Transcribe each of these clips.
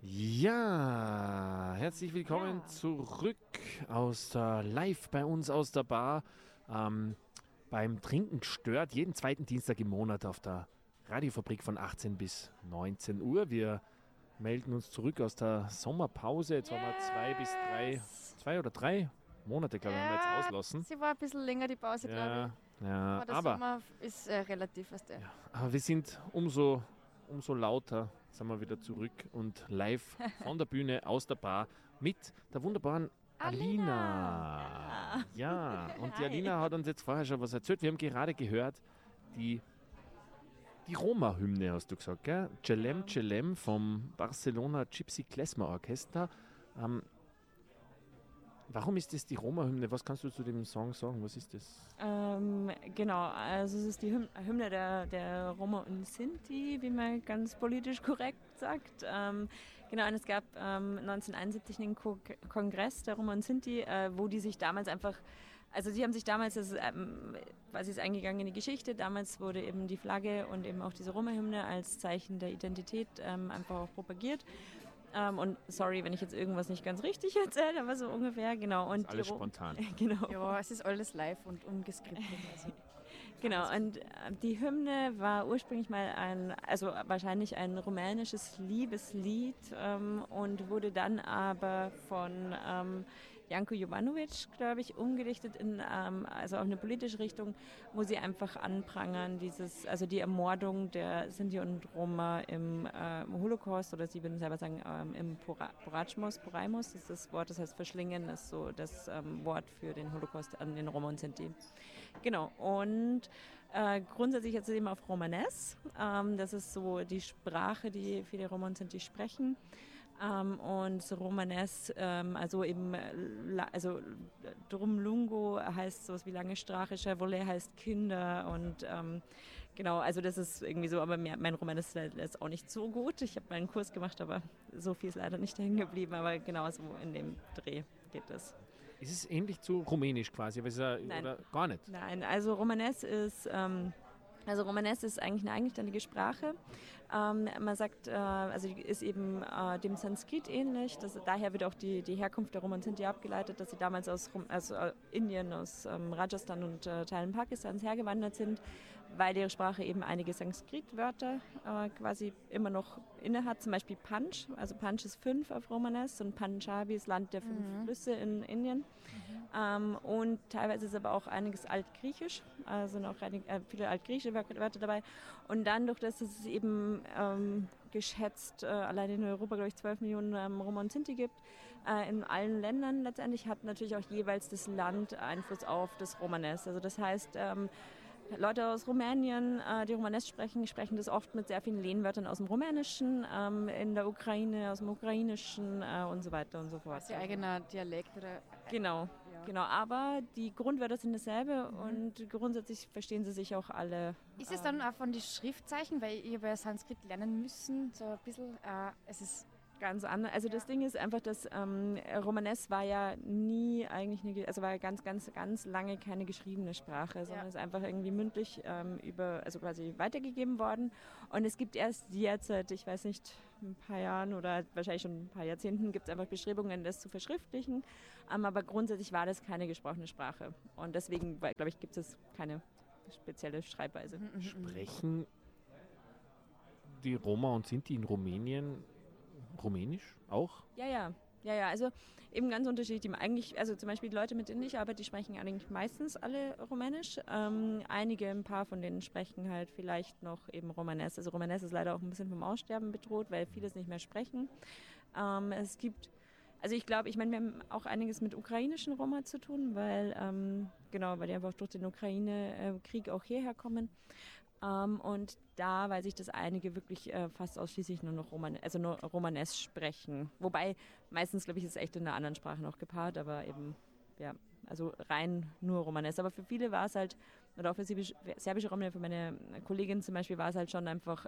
Ja, herzlich willkommen zurück live bei uns aus der Bar beim Trinken gestört, jeden zweiten Dienstag im Monat auf der Radiofabrik von 18 bis 19 Uhr. Wir melden uns zurück aus der Sommerpause. Jetzt haben wir 2 oder 3 Monate, glaube ich, haben wir jetzt auslassen. Sie war ein bisschen länger, die Pause, glaube ich. Ja, aber der Sommer ist relativ, weißt du. Ja, aber wir sind umso lauter, sind wir wieder zurück und live von der Bühne aus der Bar mit der wunderbaren Alina. Ja, und die Alina hat uns jetzt vorher schon was erzählt. Wir haben gerade gehört, die Roma-Hymne, hast du gesagt, gell? Celem Celem vom Barcelona Gypsy Klezmer Orchester. Warum ist das die Roma-Hymne? Was kannst du zu dem Song sagen? Was ist das? Genau, also es ist die Hymne der Roma und Sinti, wie man ganz politisch korrekt sagt. Genau, und es gab 1971 einen Kongress der Roma und Sinti, wo die sich damals einfach, also die haben sich damals, quasi ist eingegangen in die Geschichte, damals wurde eben die Flagge und eben auch diese Roma-Hymne als Zeichen der Identität einfach auch propagiert. Und sorry, wenn ich jetzt irgendwas nicht ganz richtig erzähle, aber so ungefähr, genau. Und das ist alles spontan. Genau. Ja, es ist alles live und ungeskriptet. Also. Genau, und die Hymne war ursprünglich mal wahrscheinlich ein rumänisches Liebeslied und wurde dann aber von Janko Jovanovic, glaube ich, umgedichtet also auf eine politische Richtung, wo sie einfach anprangern, die Ermordung der Sinti und Roma im Holocaust, oder sie würden selber sagen, im Poraimos, das ist das Wort, das heißt verschlingen, ist so das Wort für den Holocaust an den Roma und Sinti. Genau, und grundsätzlich jetzt eben auf Romanes, das ist so die Sprache, die viele Roma und Sinti sprechen. Und so Romanes, Drumlungo heißt sowas wie lange Sprache, Chevrolet heißt Kinder und genau, also das ist irgendwie so, aber mein Romanes ist auch nicht so gut. Ich habe mal einen Kurs gemacht, aber so viel ist leider nicht hängen geblieben, aber genau so in dem Dreh geht es. Ist es ähnlich zu Rumänisch quasi? Nein. Oder gar nicht? Nein, also Romanes ist eigentlich eine eigenständige Sprache. Man sagt, ist eben dem Sanskrit ähnlich. Daher wird auch die Herkunft der Roma und Sinti abgeleitet, dass sie damals aus Indien, aus Rajasthan und Teilen Pakistans hergewandert sind, weil ihre Sprache eben einige Sanskrit-Wörter quasi immer noch inne hat. Zum Beispiel Panch, also Panch ist 5 auf Romanes und Punjabi ist Land der 5 Flüsse in Indien. Und teilweise ist aber auch einiges Altgriechisch, also noch viele altgriechische Wörter dabei. Und dann durch das, dass es eben geschätzt allein in Europa, glaube ich, 12 Millionen Roma und Sinti gibt, in allen Ländern letztendlich hat natürlich auch jeweils das Land Einfluss auf das Romanes. Also das heißt, Leute aus Rumänien, die Romanes sprechen das oft mit sehr vielen Lehnwörtern aus dem Rumänischen, in der Ukraine aus dem Ukrainischen und so weiter und so fort. Das ist ihr eigener Dialekt oder? Genau, genau. Aber die Grundwörter sind dasselbe und grundsätzlich verstehen sie sich auch alle. Ist es dann auch von den Schriftzeichen, weil ich habe ja Sanskrit lernen müssen, so ein bisschen, es ist ganz anders. Also das Ding ist einfach, dass Romanes war ja nie eigentlich war ja ganz lange keine geschriebene Sprache, sondern ist einfach irgendwie mündlich quasi weitergegeben worden. Und es gibt erst jetzt seit, ich weiß nicht, ein paar Jahren oder wahrscheinlich schon ein paar Jahrzehnten gibt es einfach Bestrebungen, das zu verschriftlichen. Aber grundsätzlich war das keine gesprochene Sprache. Und deswegen, glaube ich, gibt es keine spezielle Schreibweise. Sprechen die Roma und Sinti in Rumänien Rumänisch auch? Ja, also eben ganz unterschiedlich. Eigentlich, also zum Beispiel die Leute, mit denen ich arbeite, die sprechen eigentlich meistens alle Rumänisch. Ein paar von denen sprechen halt vielleicht noch eben Romanes. Also Romanes ist leider auch ein bisschen vom Aussterben bedroht, weil viele es nicht mehr sprechen. Wir haben auch einiges mit ukrainischen Roma zu tun, weil die einfach durch den Ukraine-Krieg auch hierher kommen. Und da weiß ich, dass einige wirklich fast ausschließlich nur noch Romanes sprechen. Wobei meistens, glaube ich, ist es echt in einer anderen Sprache noch gepaart, aber eben, ja, also rein nur Romanes. Aber für viele war es halt, oder auch für serbische Roma, für meine Kollegin zum Beispiel, war es halt schon einfach,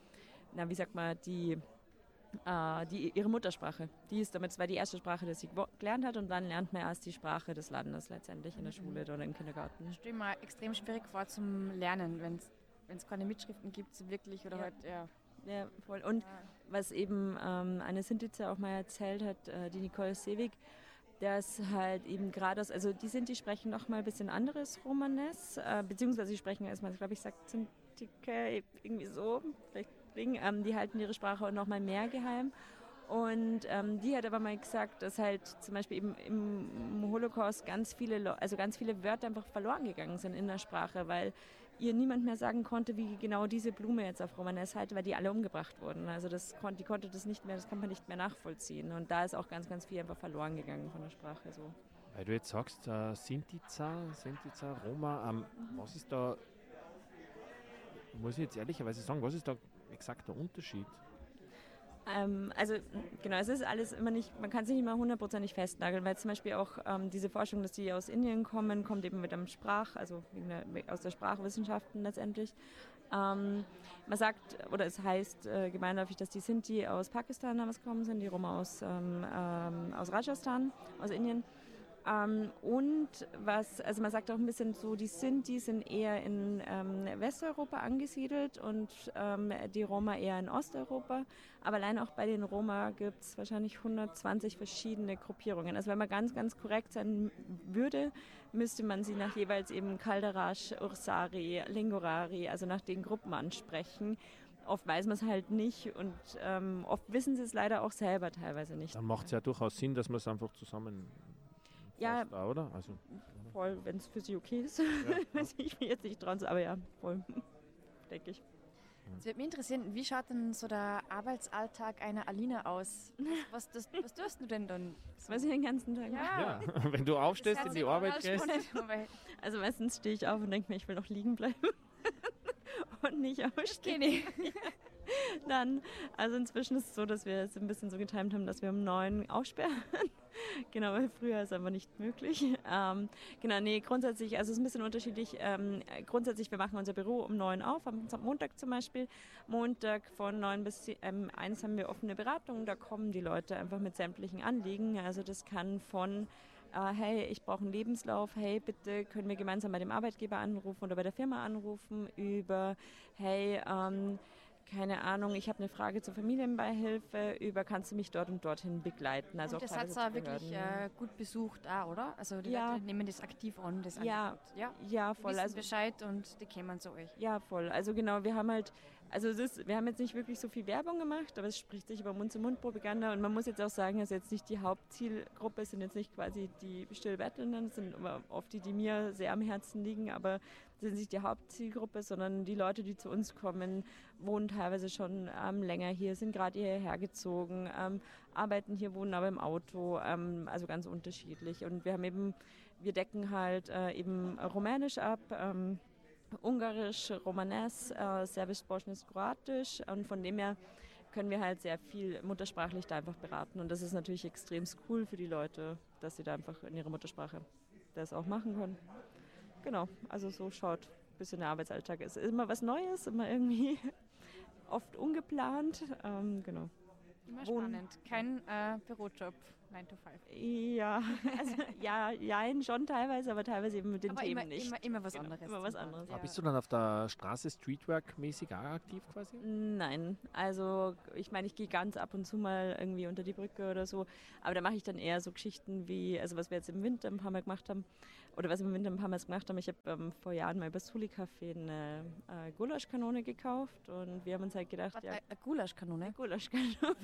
ihre Muttersprache. Das war die erste Sprache, die sie gelernt hat, und dann lernt man erst die Sprache des Landes letztendlich in der Schule oder im Kindergarten. Das stelle ich mir extrem schwierig vor zum Lernen, wenn es keine Mitschriften gibt, wirklich, oder Ja, voll. Und was eben eine Sintize auch mal erzählt hat, die Nicole Seewig, dass halt eben gerade also die Sinti sprechen noch mal ein bisschen anderes Romanes, beziehungsweise sie sprechen erstmal, ich glaube, ich sage Sintike, irgendwie so, vielleicht die halten ihre Sprache noch mal mehr geheim. Und die hat aber mal gesagt, dass halt zum Beispiel eben im Holocaust ganz viele Wörter einfach verloren gegangen sind in der Sprache, weil ihr niemand mehr sagen konnte, wie genau diese Blume jetzt auf Romanes heißt, weil die alle umgebracht wurden. Also die konnte das nicht mehr, das kann man nicht mehr nachvollziehen. Und da ist auch ganz, ganz viel einfach verloren gegangen von der Sprache. So. Weil du jetzt sagst, Sintica, Roma, was ist da, muss ich jetzt ehrlicherweise sagen, was ist da exakt der Unterschied? Also genau, es ist alles immer nicht, man kann sich nicht mal hundertprozentig festnageln, weil zum Beispiel auch diese Forschung, dass die aus Indien kommen, kommt eben mit dem aus der Sprachwissenschaften letztendlich. Man sagt, oder es heißt gemeinläufig, dass die Sinti aus Pakistan damals gekommen sind, die Roma aus Rajasthan, aus Indien. Und also man sagt auch ein bisschen so, die Sinti sind eher in Westeuropa angesiedelt und die Roma eher in Osteuropa. Aber allein auch bei den Roma gibt es wahrscheinlich 120 verschiedene Gruppierungen. Also wenn man ganz, ganz korrekt sein würde, müsste man sie nach jeweils eben Kalderash, Ursari, Lingurari, also nach den Gruppen ansprechen. Oft weiß man es halt nicht und oft wissen sie es leider auch selber teilweise nicht. Dann macht es ja durchaus Sinn, dass man es einfach zusammen da, oder? Also, voll, wenn es für sie okay ist. Ja. Ich will jetzt nicht dran, aber ja, voll, denke ich. Es würde mich interessieren, wie schaut denn so der Arbeitsalltag einer Alina aus? Was tust du denn dann? Das weiß ich den ganzen Tag. Ja, wenn du aufstehst, in die Arbeit gehst. Also meistens stehe ich auf und denke mir, ich will noch liegen bleiben und nicht aufstehen. Okay, Dann, also inzwischen ist es so, dass wir es ein bisschen so getimt haben, dass wir um 9 aufsperren. Genau, weil früher ist einfach nicht möglich. Grundsätzlich, also es ist ein bisschen unterschiedlich. Grundsätzlich, wir machen unser Büro um 9 auf, am Montag zum Beispiel. Montag von 9 bis 1 haben wir offene Beratung, da kommen die Leute einfach mit sämtlichen Anliegen. Also das kann von hey, ich brauche einen Lebenslauf, hey, bitte können wir gemeinsam bei dem Arbeitgeber anrufen oder bei der Firma anrufen, über hey, keine Ahnung, ich habe eine Frage zur Familienbeihilfe, kannst du mich dort und dorthin begleiten? Also und das hat es wirklich gut besucht, oder? Also die Leute nehmen das aktiv an, das Angebot. Ja, voll. Die wissen Bescheid und die kämen zu euch. Ja, voll. Also genau, wir haben halt, wir haben jetzt nicht wirklich so viel Werbung gemacht, aber es spricht sich über Mund-zu-Mund-Propaganda und man muss jetzt auch sagen, also jetzt nicht die Hauptzielgruppe, es sind jetzt nicht quasi die Stillbettelnden, es sind immer oft die mir sehr am Herzen liegen, aber sind nicht die Hauptzielgruppe, sondern die Leute, die zu uns kommen, wohnen teilweise schon länger hier, sind gerade hierher gezogen, arbeiten hier, wohnen aber im Auto, also ganz unterschiedlich. Und wir decken halt eben Rumänisch ab, Ungarisch, Romanes, Serbisch, Bosnisch, Kroatisch und von dem her können wir halt sehr viel muttersprachlich da einfach beraten und das ist natürlich extrem cool für die Leute, dass sie da einfach in ihrer Muttersprache das auch machen können. Genau, also so schaut ein bisschen der Arbeitsalltag. Es ist immer was Neues, immer irgendwie oft ungeplant. Genau. Immer spannend. Kein Bürojob, 9 to 5. Ja, also schon teilweise, aber teilweise eben mit den Themen nicht. Immer was anderes. Immer was anderes. Ja. Bist du dann auf der Straße Streetwork-mäßig auch aktiv quasi? Nein, also ich meine, ich gehe ganz ab und zu mal irgendwie unter die Brücke oder so, aber da mache ich dann eher so Geschichten wie, also was wir jetzt im Winter ein paar Mal gemacht haben, oder was wir im Winter ein paar Mal gemacht haben, ich habe vor Jahren mal über Suli-Café eine Gulaschkanone gekauft und wir haben uns halt gedacht, eine Gulaschkanone? Gulaschkanone.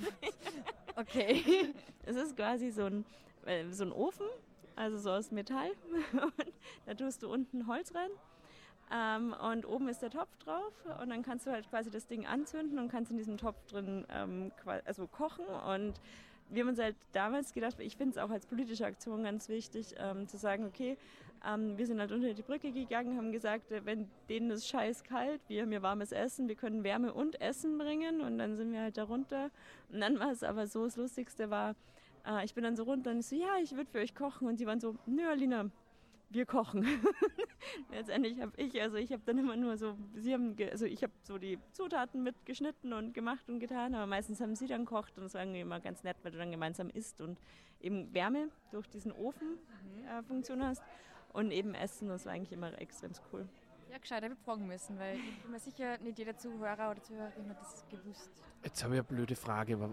Okay. Es ist quasi so ein Ofen, also so aus Metall und da tust du unten Holz rein und oben ist der Topf drauf und dann kannst du halt quasi das Ding anzünden und kannst in diesem Topf drin kochen und wir haben uns halt damals gedacht, ich finde es auch als politische Aktion ganz wichtig, zu sagen, okay, wir sind halt unter die Brücke gegangen, haben gesagt, wenn denen ist scheiß kalt, wir haben hier warmes Essen, wir können Wärme und Essen bringen und dann sind wir halt da runter. Und dann war es aber so, das Lustigste war, ich bin dann so runter und ich so, ja, ich würde für euch kochen und die waren so, nö Alina, wir kochen. Letztendlich habe ich habe dann immer nur so, ich habe so die Zutaten mitgeschnitten und gemacht und getan, aber meistens haben sie dann gekocht und das war irgendwie immer ganz nett, weil du dann gemeinsam isst und eben Wärme durch diesen Ofen Funktion hast und eben Essen, das war eigentlich immer extrem cool. Ja, gescheit, habe ich fragen müssen, weil ich bin mir sicher, nicht jeder Zuhörer oder Zuhörerin hat das gewusst. Jetzt habe ich eine blöde Frage. Aber,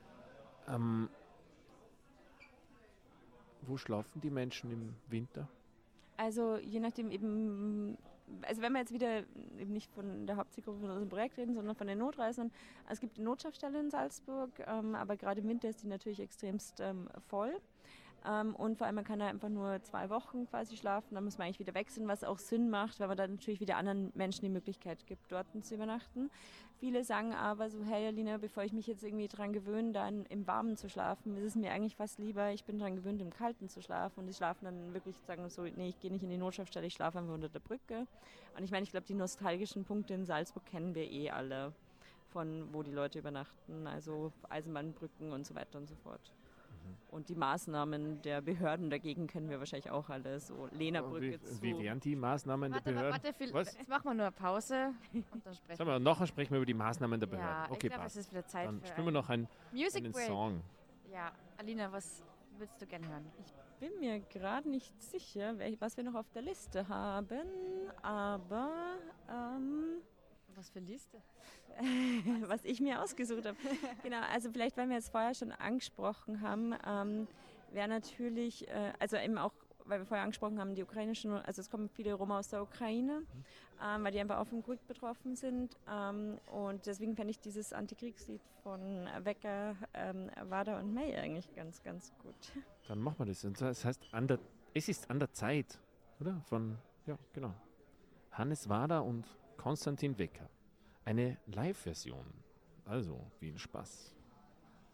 wo schlafen die Menschen im Winter? Also je nachdem eben, also wenn wir jetzt wieder eben nicht von der Hauptzielgruppe von unserem Projekt reden, sondern von den Notreisenden. Es gibt eine Notschaftsstelle in Salzburg, aber gerade im Winter ist die natürlich extremst voll. Und vor allem, man kann da einfach nur 2 Wochen quasi schlafen, dann muss man eigentlich wieder wechseln, was auch Sinn macht, weil man dann natürlich wieder anderen Menschen die Möglichkeit gibt, dort zu übernachten. Viele sagen aber so, hey Alina, bevor ich mich jetzt irgendwie dran gewöhne, dann im Warmen zu schlafen, ist es mir eigentlich fast lieber, ich bin dran gewöhnt, im Kalten zu schlafen und die schlafen dann wirklich, sagen so, nee, ich gehe nicht in die Notschaftsstelle, ich schlafe einfach unter der Brücke. Und ich meine, ich glaube, die nostalgischen Punkte in Salzburg kennen wir eh alle, von wo die Leute übernachten, also Eisenbahnbrücken und so weiter und so fort. Und die Maßnahmen der Behörden dagegen kennen wir wahrscheinlich auch alle. So Lena-Brücke zu. Wie wären die Maßnahmen der Behörden? Was? Jetzt machen wir nur eine Pause und dann sprechen Sagen wir, nachher sprechen wir über die Maßnahmen der Behörden. Ja, Okay, ich glaube, passt. es ist wieder Zeit Dann für spielen wir noch einen Music Break. Song. Ja, Alina, was willst du gerne hören? Ich bin mir gerade nicht sicher, was wir noch auf der Liste haben, aber Was für Liste? was ich mir ausgesucht habe. Genau, also vielleicht, weil wir es vorher schon angesprochen haben, wäre natürlich, also eben auch, weil wir vorher angesprochen haben, die ukrainischen, also es kommen viele Roma aus der Ukraine, weil die einfach auch vom Krieg betroffen sind. Und deswegen fände ich dieses Antikriegslied von Wecker, Wada und May eigentlich ganz, ganz gut. Dann machen wir das. Und das heißt, es ist an der Zeit, oder? Ja, genau. Hannes Wader und Konstantin Wecker. Eine Live-Version. Also, viel Spaß.